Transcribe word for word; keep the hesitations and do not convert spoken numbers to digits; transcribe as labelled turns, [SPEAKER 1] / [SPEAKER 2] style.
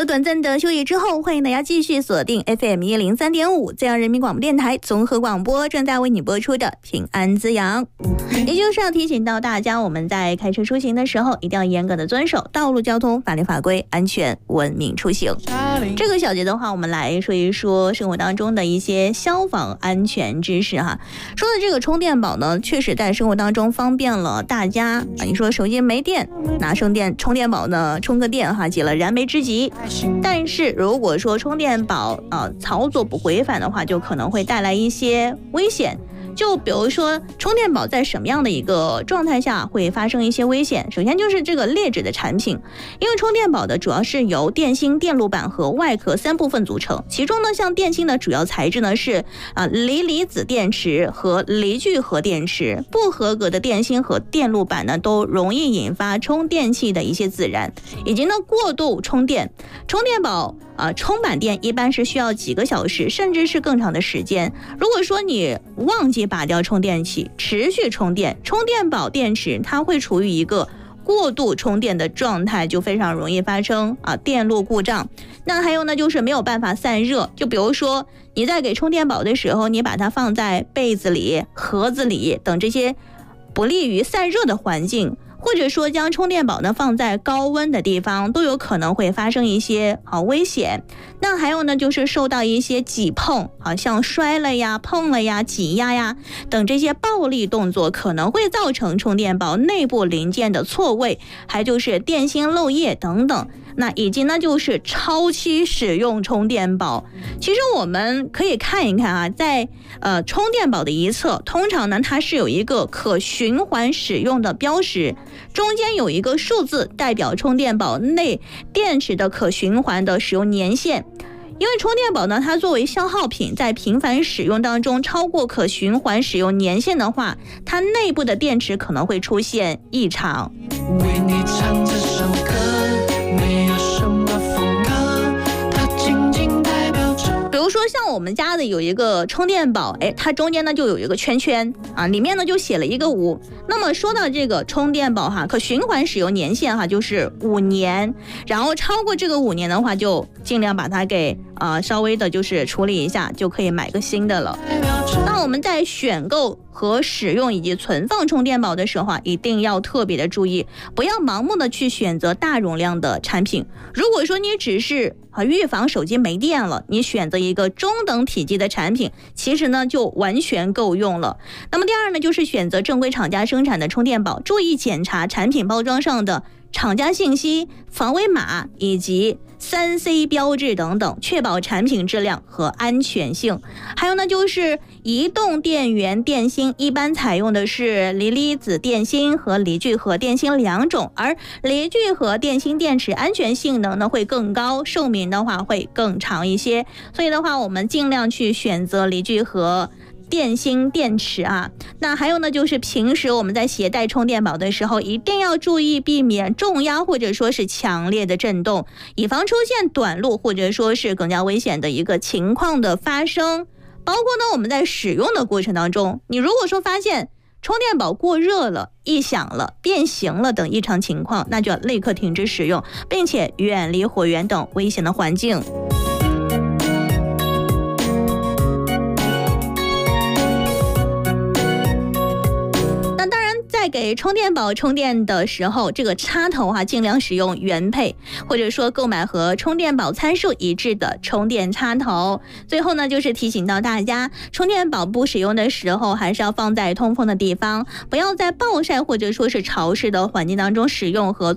[SPEAKER 1] 了短暂的休息之后，欢迎大家继续锁定 F M 一零三点五浙江人民广播电台综合广播，正在为你播出的平安滋养。也就是要提醒到大家，我们在开车出行的时候，一定要严格的遵守道路交通法律法规，安全文明出行。这个小节的话，我们来说一说生活当中的一些消防安全知识哈。说的这个充电宝呢，确实在生活当中方便了大家啊。你说手机没电，拿充电充电宝呢充个电哈，解了燃眉之急。但是如果说充电宝呃操作不规范的话，就可能会带来一些危险。就比如说充电宝在什么样的一个状态下会发生一些危险，首先就是这个劣质的产品。因为充电宝的主要是由电芯、电路板和外壳三部分组成，其中呢像电芯的主要材质呢是啊锂离子电池和锂聚合电池，不合格的电芯和电路板呢都容易引发充电器的一些自燃，以及呢过度充电。充电宝啊、呃，充满电一般是需要几个小时，甚至是更长的时间。如果说你忘记拔掉充电器，持续充电，充电宝电池它会处于一个过度充电的状态，就非常容易发生啊电路故障。那还有呢，就是没有办法散热。就比如说你在给充电宝的时候，你把它放在被子里、盒子里等这些不利于散热的环境，或者说将充电宝呢放在高温的地方，都有可能会发生一些啊危险。那还有呢，就是受到一些挤碰，好像摔了呀、碰了呀、挤压呀等这些暴力动作，可能会造成充电宝内部零件的错位，还就是电芯漏液等等。那以及呢就是超期使用充电宝。其实我们可以看一看啊，在呃充电宝的一侧，通常呢它是有一个可循环使用的标识，中间有一个数字代表充电宝内电池的可循环的使用年限。因为充电宝呢，它作为消耗品，在频繁使用当中超过可循环使用年限的话，它内部的电池可能会出现异常。为你唱这首歌，没有什么风格，它仅仅代表着。比如说像我们家的有一个充电宝，哎，它中间呢就有一个圈圈啊，里面呢就写了一个五。那么说到这个充电宝哈，可循环使用年限哈就是五年，然后超过这个五年的话，就尽量把它给呃稍微的就是处理一下，就可以买个新的了。那我们在选购和使用以及存放充电宝的时候啊，一定要特别的注意，不要盲目的去选择大容量的产品。如果说你只是啊预防手机没电了，你选择一个中等体积的产品，其实呢就完全够用了。那么第二呢，就是选择正规厂家生产的充电宝，注意检查产品包装上的厂家信息、防伪码以及三 C 标志等等，确保产品质量和安全性。还有呢，就是移动电源电芯一般采用的是锂离子电芯和锂聚合电芯两种，而锂聚合电芯电池安全性能呢会更高，寿命的话会更长一些。所以的话，我们尽量去选择锂聚合电芯电池啊。那还有呢，就是平时我们在携带充电宝的时候，一定要注意避免重压或者说是强烈的震动，以防出现短路或者说是更加危险的一个情况的发生。包括呢，我们在使用的过程当中，你如果说发现充电宝过热了、异响了、变形了等异常情况，那就要立刻停止使用，并且远离火源等危险的环境。在给充电宝充电的时候，这个插头哈、啊、尽量使用原配，或者说购买和充电宝参数一致的充电插头。最后呢，就是提醒到大家，充电宝不使用的时候，还是要放在通风的地方，不要在暴晒或者说是潮湿的环境当中使用和